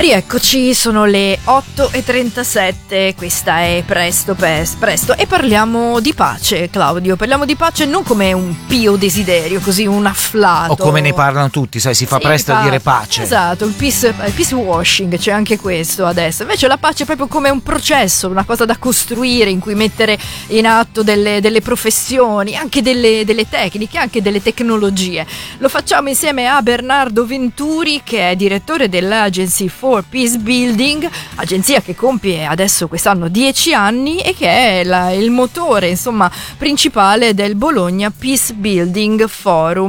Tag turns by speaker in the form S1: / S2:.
S1: Rieccoci, sono le 8:37, questa è Presto e parliamo di pace, Claudio. Parliamo di pace non come un pio desiderio, così un afflato.
S2: O come ne parlano tutti, sai, si fa presto a dire pace.
S1: Esatto, il peace washing, c'è anche questo adesso. Invece la pace è proprio come un processo, una cosa da costruire, in cui mettere in atto delle professioni, anche delle tecniche, anche delle tecnologie. Lo facciamo insieme a Bernardo Venturi, che è direttore dell'Agency for Peace Building, agenzia che compie adesso quest'anno 10 anni e che è il motore, insomma, principale del Bologna Peace Building Forum.